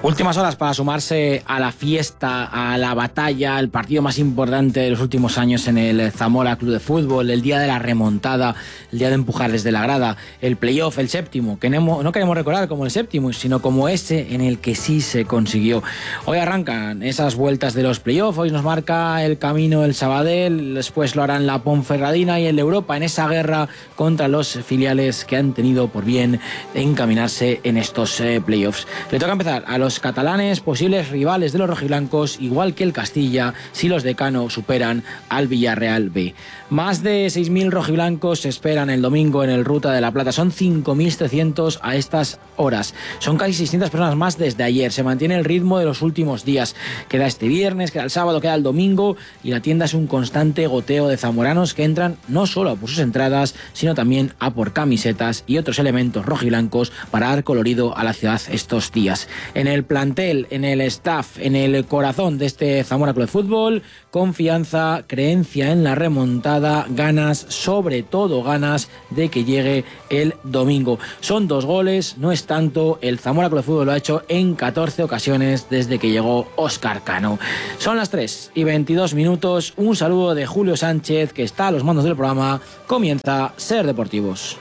Últimas horas para sumarse a la fiesta, a la batalla, el partido más importante de los últimos años en el Zamora Club de Fútbol, el día de la remontada, el día de empujar desde la grada, el playoff, el séptimo, que no queremos recordar como el séptimo, sino como ese en el que sí se consiguió. Hoy arrancan esas vueltas de los playoffs, hoy nos marca el camino el Sabadell, después lo harán la Ponferradina y el Europa en esa guerra contra los filiales que han tenido por bien encaminarse en estos playoffs. Le toca empezar a los catalanes, posibles rivales de los rojiblancos, igual que el Castilla, si los de Cano superan al Villarreal B. Más de 6.000 rojiblancos se esperan el domingo en el Ruta de la Plata. Son 5.700 a estas horas. Son casi 600 personas más desde ayer. Se mantiene el ritmo de los últimos días. Queda este viernes, queda el sábado, queda el domingo, y la tienda es un constante goteo de zamoranos que entran no solo a por sus entradas, sino también a por camisetas y otros elementos rojiblancos para dar colorido a la ciudad estos días. En el plantel, en el staff, en el corazón de este Zamora Club de Fútbol, confianza, creencia en la remontada, ganas, sobre todo ganas de que llegue el domingo. Son 2 goles, no es tanto. El Zamora Club de Fútbol lo ha hecho en 14 ocasiones desde que llegó Óscar Cano. Son las 3:22. Un saludo de Julio Sánchez, que está a los mandos del programa. Comienza Ser Deportivos.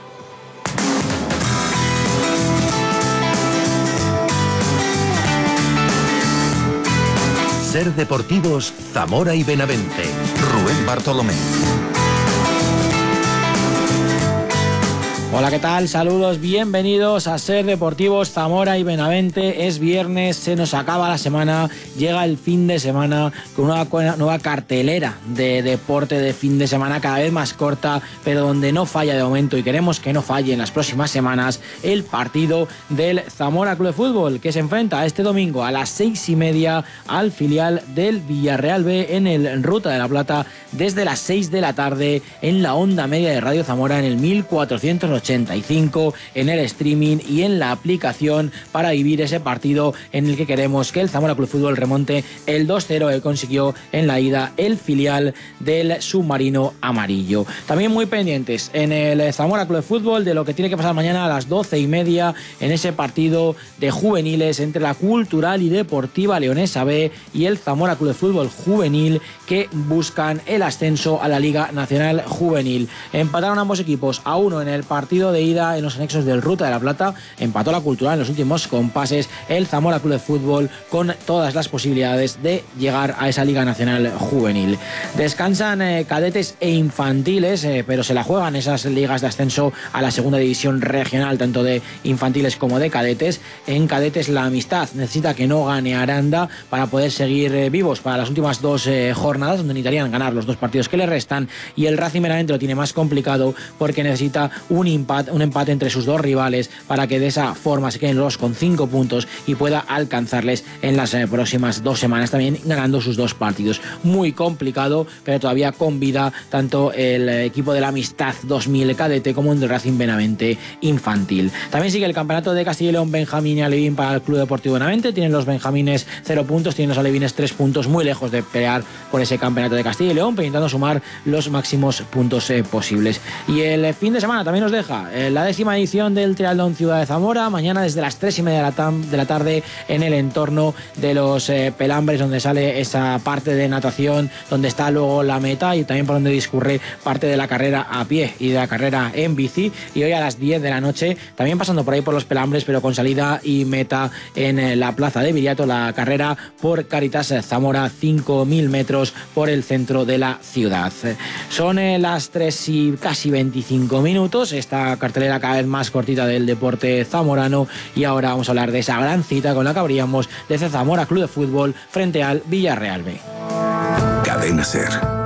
Ser Deportivos, Zamora y Benavente. Rubén Bartolomé. Hola, ¿qué tal? Saludos, bienvenidos a Ser Deportivos, Zamora y Benavente. Es viernes, se nos acaba la semana, llega el fin de semana con una nueva cartelera de deporte de fin de semana, cada vez más corta, pero donde no falla de momento, y queremos que no falle en las próximas semanas, el partido del Zamora Club de Fútbol, que se enfrenta este domingo a las 6:30 al filial del Villarreal B en el Ruta de la Plata, desde las 6 de la tarde en la onda media de Radio Zamora, en el 1485, en el streaming y en la aplicación, para vivir ese partido en el que queremos que el Zamora Club de Fútbol remonte el 2-0 que consiguió en la ida el filial del submarino amarillo. También muy pendientes en el Zamora Club de Fútbol de lo que tiene que pasar mañana a las 12:30 en ese partido de juveniles entre la Cultural y Deportiva Leonesa B y el Zamora Club de Fútbol Juvenil, que buscan el ascenso a la Liga Nacional Juvenil. Empataron ambos equipos a 1 en el partido de ida en los anexos del Ruta de la Plata. Empató la Cultural en los últimos compases. El Zamora Club de Fútbol con todas las posibilidades de llegar a esa Liga Nacional Juvenil. Descansan cadetes e infantiles, pero se la juegan esas ligas de ascenso a la segunda división regional, tanto de infantiles como de cadetes. En cadetes la Amistad necesita que no gane Aranda para poder seguir vivos para las últimas 2 jornadas, donde necesitarían ganar los 2 partidos que le restan, y el Racing Benavente lo tiene más complicado porque necesita un empate entre sus 2 rivales para que de esa forma se queden los con 5 puntos y pueda alcanzarles en las próximas 2 semanas, también ganando sus 2 partidos. Muy complicado, pero todavía con vida tanto el equipo de la Amistad 2000 cadete como el del Racing Benavente infantil. También sigue el campeonato de Castilla y León Benjamín y Alevín para el Club Deportivo Benavente. Tienen los benjamines 0 puntos, tienen los alevines 3 puntos, muy lejos de pelear por ese campeonato de Castilla y León, pero intentando sumar los máximos puntos posibles. Y el fin de semana también nos deja la 10ª edición del Triatlón Ciudad de Zamora, mañana desde las 3:30 de la tarde en el entorno de los Pelambres, donde sale esa parte de natación, donde está luego la meta y también por donde discurre parte de la carrera a pie y de la carrera en bici. Y hoy a las 10 de la noche, también pasando por ahí por los Pelambres, pero con salida y meta en la plaza de Viriato, la carrera por Caritas Zamora, 5.000 metros por el centro de la ciudad. Son las 3:25. Esta cartelera cada vez más cortita del deporte zamorano, y ahora vamos a hablar de esa gran cita con la que abríamos, de ese Zamora Club de Fútbol frente al Villarreal B. Cadena Ser.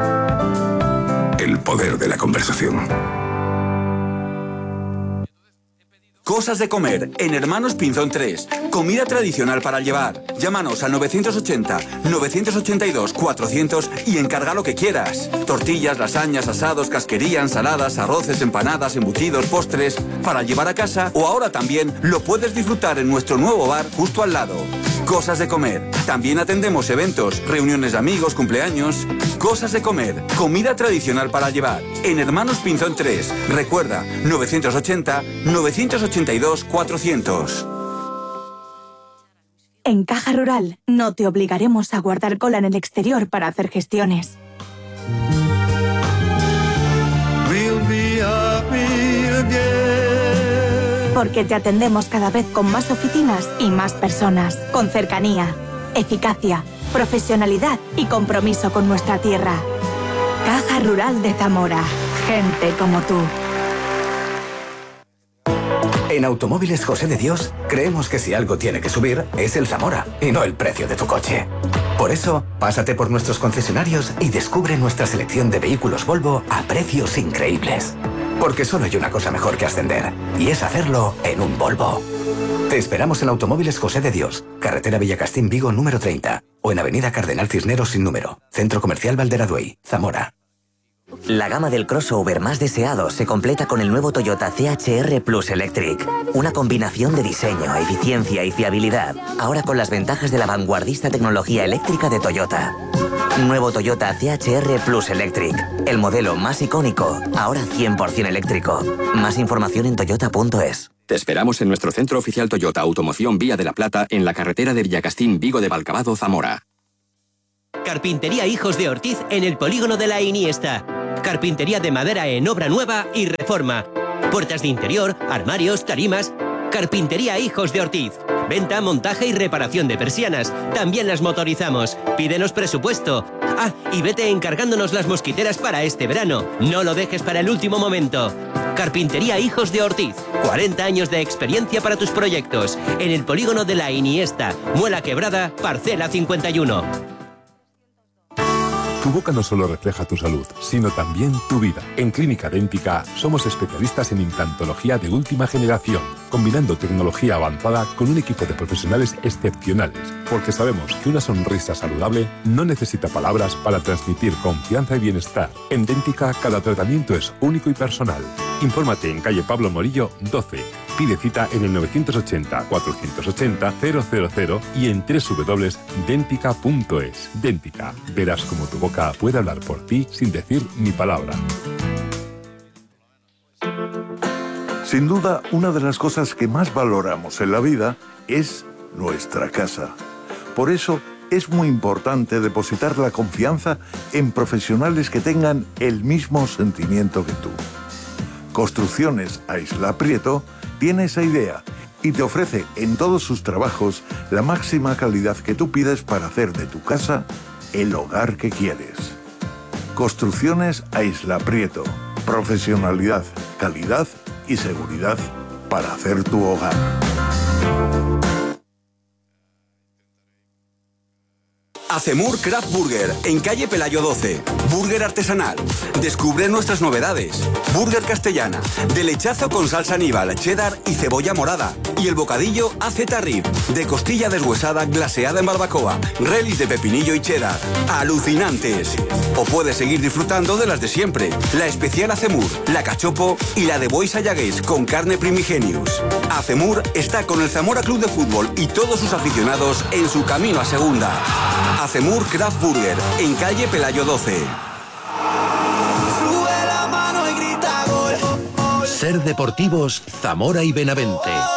El poder de la conversación. Cosas de comer en Hermanos Pinzón 3. Comida tradicional para llevar. Llámanos al 980-982-400 y encarga lo que quieras. Tortillas, lasañas, asados, casquería, ensaladas, arroces, empanadas, embutidos, postres. Para llevar a casa, o ahora también lo puedes disfrutar en nuestro nuevo bar justo al lado. Cosas de comer. También atendemos eventos, reuniones de amigos, cumpleaños. Cosas de comer. Comida tradicional para llevar. En Hermanos Pinzón 3. Recuerda, 980-982-400. En Caja Rural no te obligaremos a guardar cola en el exterior para hacer gestiones. Porque te atendemos cada vez con más oficinas y más personas, con cercanía, eficacia, profesionalidad y compromiso con nuestra tierra. Caja Rural de Zamora. Gente como tú. En Automóviles José de Dios, creemos que si algo tiene que subir, es el Zamora, y no el precio de tu coche. Por eso, pásate por nuestros concesionarios y descubre nuestra selección de vehículos Volvo a precios increíbles. Porque solo hay una cosa mejor que ascender, y es hacerlo en un Volvo. Te esperamos en Automóviles José de Dios, carretera Villacastín Vigo número 30, o en avenida Cardenal Cisneros sin número, Centro Comercial Valderaduey, Zamora. La gama del crossover más deseado se completa con el nuevo Toyota CHR Plus Electric. Una combinación de diseño, eficiencia y fiabilidad. Ahora con las ventajas de la vanguardista tecnología eléctrica de Toyota. Nuevo Toyota CHR Plus Electric. El modelo más icónico, ahora 100% eléctrico. Más información en toyota.es. Te esperamos en nuestro centro oficial Toyota Automoción Vía de la Plata, en la carretera de Villacastín Vigo de Valcavado, Zamora. Carpintería Hijos de Ortiz en el polígono de la Iniesta. Carpintería de madera en obra nueva y reforma. Puertas de interior, armarios, tarimas. Carpintería Hijos de Ortiz. Venta, montaje y reparación de persianas. También las motorizamos. Pídenos presupuesto. Ah, y vete encargándonos las mosquiteras para este verano. No lo dejes para el último momento. Carpintería Hijos de Ortiz. 40 años de experiencia para tus proyectos. En el polígono de la Iniesta. Muela Quebrada, parcela 51. Tu boca no solo refleja tu salud, sino también tu vida. En Clínica Dẹ́ntica somos especialistas en implantología de última generación, combinando tecnología avanzada con un equipo de profesionales excepcionales, porque sabemos que una sonrisa saludable no necesita palabras para transmitir confianza y bienestar. En Dẹ́ntica cada tratamiento es único y personal. Infórmate en calle Pablo Morillo 12. Pide cita en el 980-480-000 y en www.dentica.es. Dẹ́ntica. Verás cómo tu boca puede hablar por ti sin decir ni palabra. Sin duda, una de las cosas que más valoramos en la vida es nuestra casa. Por eso, es muy importante depositar la confianza en profesionales que tengan el mismo sentimiento que tú. Construcciones Aisla Prieto tiene esa idea y te ofrece en todos sus trabajos la máxima calidad que tú pides para hacer de tu casa el hogar que quieres. Construcciones Aisla Prieto. Profesionalidad, calidad y seguridad para hacer tu hogar. Acemur Craft Burger, en calle Pelayo 12. Burger artesanal. Descubre nuestras novedades. Burger castellana, de lechazo con salsa Aníbal, cheddar y cebolla morada. Y el bocadillo AZ Rib, de costilla deshuesada glaseada en barbacoa, relis de pepinillo y cheddar. ¡Alucinantes! O puedes seguir disfrutando de las de siempre. La especial Acemur, la cachopo y la de Bois Ayagués con carne primigenius. Acemur está con el Zamora Club de Fútbol y todos sus aficionados en su camino a segunda. Acemur Craft Burger, en calle Pelayo 12. Ser Deportivos, Zamora y Benavente.